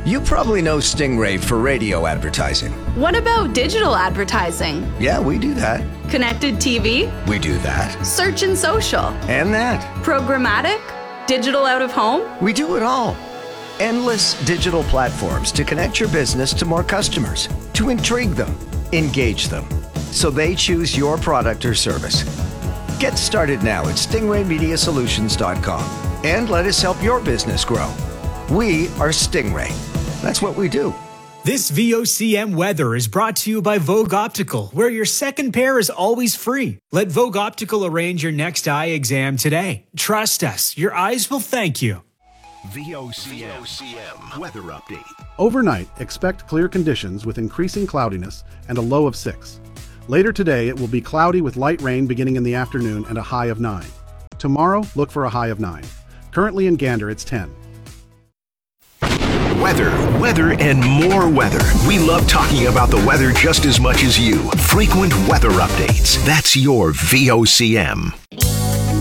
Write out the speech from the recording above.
You probably know Stingray for radio advertising. What about digital advertising? Yeah, we do that. Connected TV? We do that. Search and social? And that. Programmatic? Digital out of home? We do it all. Endless digital platforms to connect your business to more customers, to intrigue them, engage them, so they choose your product or service. Get started now at stingraymediasolutions.com and let us help your business grow. We are Stingray. That's what we do. This VOCM weather is brought to you by Vogue Optical, where your second pair is always free. Let Vogue Optical arrange your next eye exam today. Trust us, your eyes will thank you. VOCM weather update. Overnight, expect clear conditions with increasing cloudiness and a low of 6. Later today, it will be cloudy with light rain beginning in the afternoon and a high of 9. Tomorrow, look for a high of 9. Currently in Gander, it's 10. Weather, and more weather. We love talking about the weather just as much as you. Frequent weather updates. That's your VOCM.